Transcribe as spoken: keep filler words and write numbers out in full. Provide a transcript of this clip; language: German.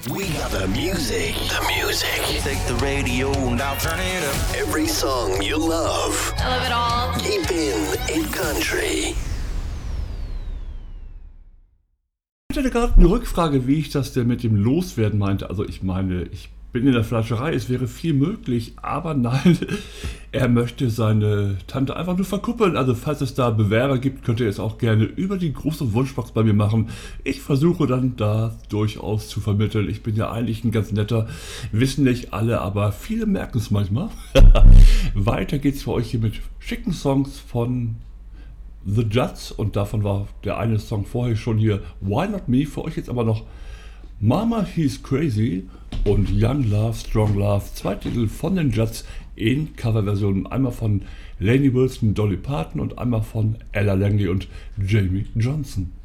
We got the music. The music. Take the radio and I'll turn it up. Every song you love. I love it all. Keep in in country. Ich hatte gerade eine Rückfrage, wie ich das denn mit dem Loswerden meinte. Also ich meine, ich bin in der Fleischerei, es wäre viel möglich, aber nein, er möchte seine Tante einfach nur verkuppeln. Also falls es da Bewerber gibt, könnt ihr es auch gerne über die große Wunschbox bei mir machen. Ich versuche dann da durchaus zu vermitteln. Ich bin ja eigentlich ein ganz netter, wissen nicht alle, aber viele merken es manchmal. Weiter geht's für euch hier mit schicken Songs von The Judds und davon war der eine Song vorher schon hier, Why Not Me, für euch jetzt aber noch Mama He's Crazy und Young Love, Strong Love, zwei Titel von den Judds in Coverversionen, einmal von Lainey Wilson, Dolly Parton und einmal von Ella Langley und Jamie Johnson.